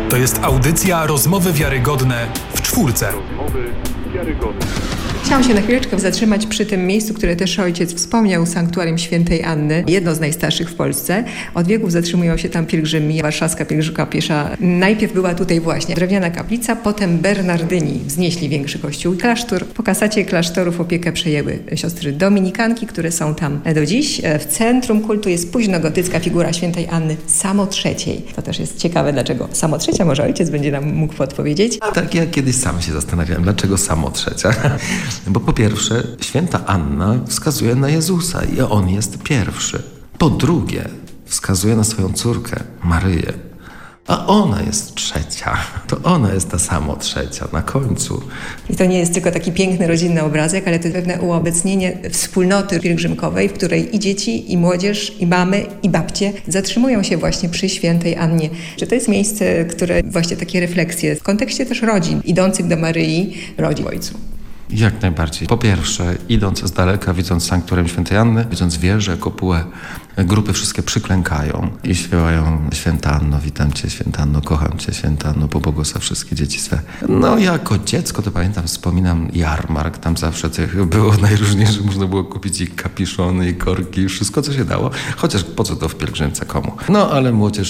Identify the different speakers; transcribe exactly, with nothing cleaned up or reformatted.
Speaker 1: To jest audycja Rozmowy Wiarygodne w czwórce.
Speaker 2: Rozmowy wiarygodne.
Speaker 3: Chciałam się na chwileczkę zatrzymać przy tym miejscu, które też ojciec wspomniał, Sanktuarium Świętej Anny, jedno z najstarszych w Polsce. Od wieków zatrzymują się tam pielgrzymi, warszawska pielgrzymka piesza. Najpierw była tutaj właśnie drewniana kaplica, potem Bernardyni wznieśli większy kościół i klasztor. Po kasacie klasztorów opiekę przejęły siostry dominikanki, które są tam do dziś. W centrum kultu jest późnogotycka figura Świętej Anny Samotrzeciej. To też jest ciekawe, dlaczego Samotrzecia, może ojciec będzie nam mógł podpowiedzieć.
Speaker 4: A tak, ja kiedyś sam się zastanawiałem, dlaczego Samotrzecia. Bo po pierwsze, święta Anna wskazuje na Jezusa i On jest pierwszy. Po drugie, wskazuje na swoją córkę, Maryję. A ona jest trzecia. To ona jest ta Samotrzecia na końcu.
Speaker 3: I to nie jest tylko taki piękny, rodzinny obrazek, ale to pewne uobecnienie wspólnoty pielgrzymkowej, w której i dzieci, i młodzież, i mamy, i babcie zatrzymują się właśnie przy Świętej Annie. Czy to jest miejsce, które właśnie takie refleksje w kontekście też rodzin idących do Maryi rodzi w Ojcu?
Speaker 4: Jak najbardziej. Po pierwsze, idąc z daleka, widząc Sanktuarium Świętej Anny, widząc wieżę, kopułę, grupy wszystkie przyklękają i śpiewają: Święta Anno, witam Cię, Święta Anno, kocham Cię, Święta Anno, pobłogosław wszystkie dzieci swe. No jako dziecko to pamiętam, wspominam jarmark, tam zawsze tych było najróżniejsze, można było kupić i kapiszony, i korki, i wszystko co się dało, chociaż po co to w pielgrzymce komu. No ale młodzież